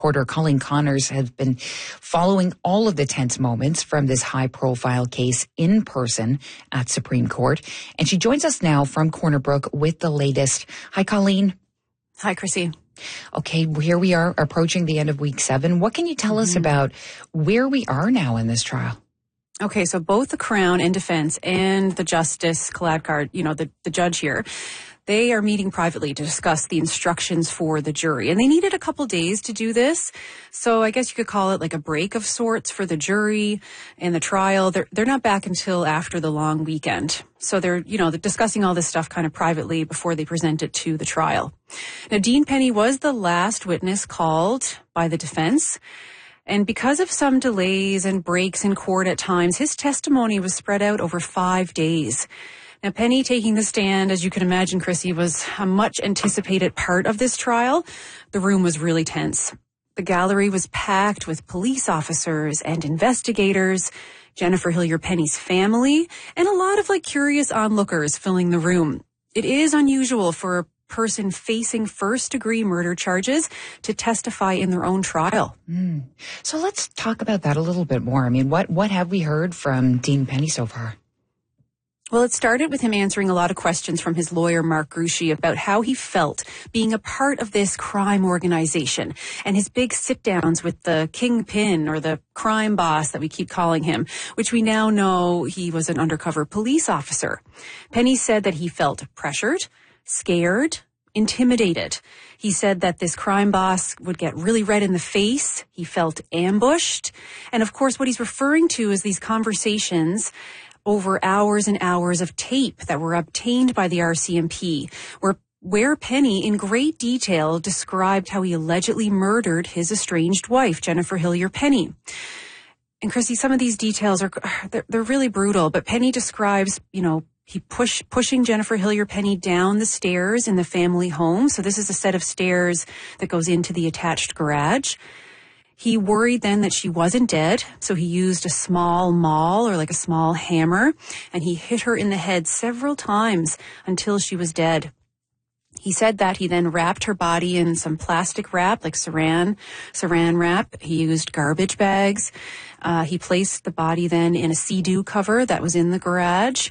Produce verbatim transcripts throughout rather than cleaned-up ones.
Reporter Colleen Connors has been following all of the tense moments from this high-profile case in person at Supreme Court. And she joins us now from Corner Brook with the latest. Hi, Colleen. Hi, Chrissy. Okay, here we are approaching the end of week seven. What can you tell mm-hmm. us about where we are now in this trial? Okay, so both the Crown and defense and the Justice Kaladkar, you know, the, the judge here, they are meeting privately to discuss the instructions for the jury. And they needed a couple days to do this. So I guess you could call it like a break of sorts for the jury and the trial. They're, they're not back until after the long weekend. So they're, you know, they're discussing all this stuff kind of privately before they present it to the trial. Now, Dean Penny was the last witness called by the defense. And because of some delays and breaks in court at times, his testimony was spread out over five days. Now, Penny taking the stand, as you can imagine, Chrissy, was a much anticipated part of this trial. The room was really tense. The gallery was packed with police officers and investigators, Jennifer Hillier Penny's family, and a lot of like curious onlookers filling the room. It is unusual for a person facing first-degree murder charges to testify in their own trial. Mm. So let's talk about that a little bit more. I mean, what, what have we heard from Dean Penny so far? Well, it started with him answering a lot of questions from his lawyer, Mark Grushi, about how he felt being a part of this crime organization and his big sit-downs with the kingpin or the crime boss that we keep calling him, which we now know he was an undercover police officer. Penny said that he felt pressured, scared, intimidated. He said that this crime boss would get really red in the face. He felt ambushed. And of course, what he's referring to is these conversations over hours and hours of tape that were obtained by the R C M P, where where Penny in great detail described how he allegedly murdered his estranged wife, Jennifer Hillier Penny. And Chrissy, some of these details are, they're, they're really brutal, but Penny describes, you know, he push, pushing Jennifer Hillier Penny down the stairs in the family home. So this is a set of stairs that goes into the attached garage. He worried then that she wasn't dead, so he used a small maul or like a small hammer, and he hit her in the head several times until she was dead. He said that he then wrapped her body in some plastic wrap, like saran, saran wrap. He used garbage bags. Uh, he placed the body then in a Sea-Doo cover that was in the garage,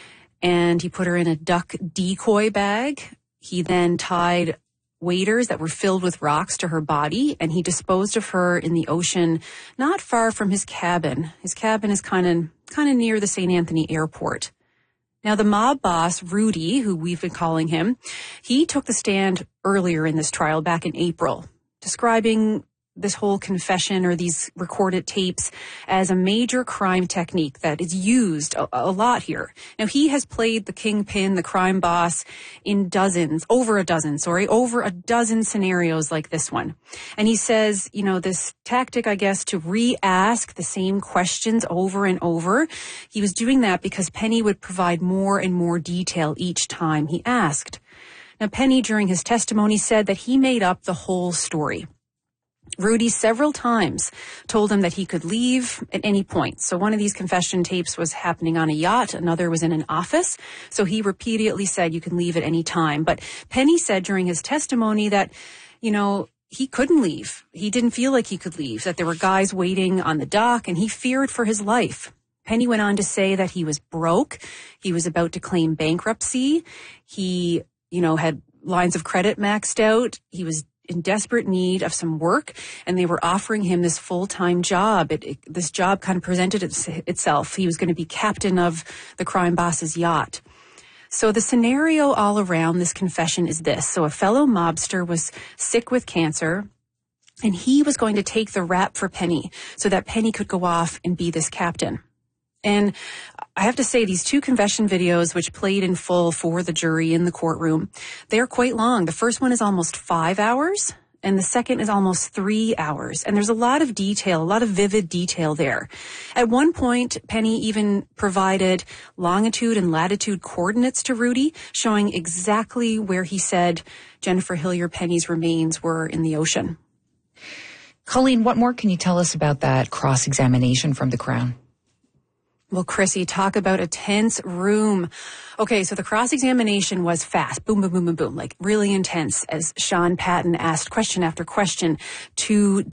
and he put her in a duck decoy bag. He then tied waders that were filled with rocks to her body, and he disposed of her in the ocean not far from his cabin. His cabin is kind of kind of near the Saint Anthony Airport. Now, the mob boss, Rudy, who we've been calling him, he took the stand earlier in this trial back in April, describing this whole confession or these recorded tapes as a major crime technique that is used a, a lot here. Now, he has played the kingpin, the crime boss, in dozens, over a dozen, sorry, over a dozen scenarios like this one. And he says, you know, this tactic, I guess, to re-ask the same questions over and over, he was doing that because Penny would provide more and more detail each time he asked. Now, Penny, during his testimony, said that he made up the whole story. Rudy several times told him that he could leave at any point. So one of these confession tapes was happening on a yacht. Another was in an office. So he repeatedly said you can leave at any time. But Penny said during his testimony that, you know, he couldn't leave. He didn't feel like he could leave, that there were guys waiting on the dock, and he feared for his life. Penny went on to say that he was broke. He was about to claim bankruptcy. He, you know, had lines of credit maxed out. He was in desperate need of some work, and they were offering him this full-time job. It, it, this job kind of presented its, itself. He was going to be captain of the crime boss's yacht. So the scenario all around this confession is this. So a fellow mobster was sick with cancer, and he was going to take the rap for Penny so that Penny could go off and be this captain. And I have to say, these two confession videos, which played in full for the jury in the courtroom, they're quite long. The first one is almost five hours, and the second is almost three hours. And there's a lot of detail, a lot of vivid detail there. At one point, Penny even provided longitude and latitude coordinates to Rudy, showing exactly where he said Jennifer Hillier Penny's remains were in the ocean. Colleen, what more can you tell us about that cross-examination from the Crown? Well, Chrissy, talk about a tense room. Okay, so the cross-examination was fast. Boom, boom, boom, boom, boom. Like really intense as Sean Patton asked question after question to